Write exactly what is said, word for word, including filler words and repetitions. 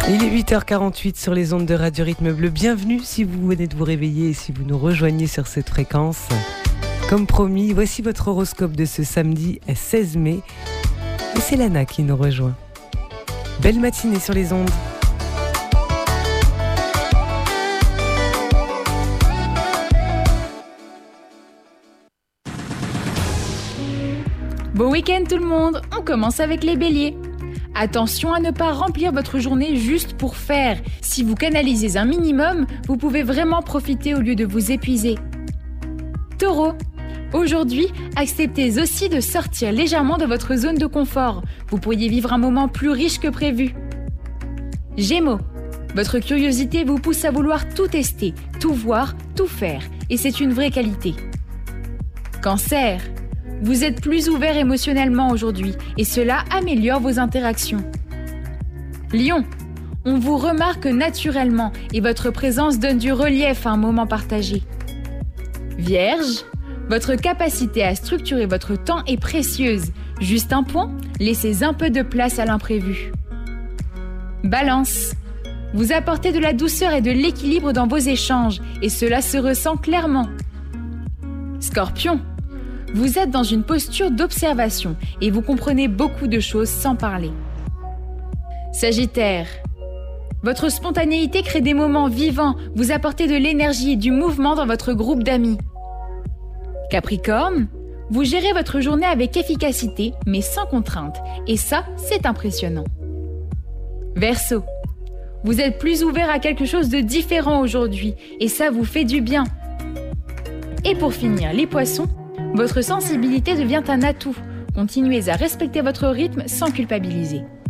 Il est huit heures quarante-huit sur les ondes de Radio Rythme Bleu. Bienvenue si vous venez de vous réveiller et si vous nous rejoignez sur cette fréquence. Comme promis, voici votre horoscope de ce samedi seize mai. Et c'est Lana qui nous rejoint. Belle matinée sur les ondes. Bon week-end tout le monde, on commence avec les béliers. Attention à ne pas remplir votre journée juste pour faire. Si vous canalisez un minimum, vous pouvez vraiment profiter au lieu de vous épuiser. Taureau, aujourd'hui, acceptez aussi de sortir légèrement de votre zone de confort. Vous pourriez vivre un moment plus riche que prévu. Gémeaux, votre curiosité vous pousse à vouloir tout tester, tout voir, tout faire. Et c'est une vraie qualité. Cancer, vous êtes plus ouvert émotionnellement aujourd'hui et cela améliore vos interactions. Lion, on vous remarque naturellement et votre présence donne du relief à un moment partagé. Vierge, votre capacité à structurer votre temps est précieuse. Juste un point, laissez un peu de place à l'imprévu. Balance, vous apportez de la douceur et de l'équilibre dans vos échanges et cela se ressent clairement. Scorpion, vous êtes dans une posture d'observation et vous comprenez beaucoup de choses sans parler. Sagittaire, votre spontanéité crée des moments vivants, vous apportez de l'énergie et du mouvement dans votre groupe d'amis. Capricorne, vous gérez votre journée avec efficacité mais sans contrainte et ça, c'est impressionnant. Verseau, vous êtes plus ouvert à quelque chose de différent aujourd'hui et ça vous fait du bien. Et pour finir, les poissons, votre sensibilité devient un atout. Continuez à respecter votre rythme sans culpabiliser.